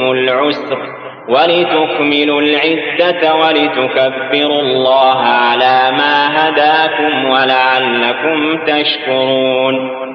بكم العسر ولتكملوا العدة ولتكبروا الله على ما هداكم ولعلكم تشكرون.